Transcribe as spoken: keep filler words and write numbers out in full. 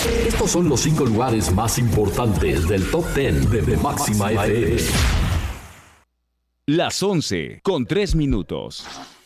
Estos son los cinco lugares más importantes del Top diez de, de Máxima F M. Las once con tres minutos.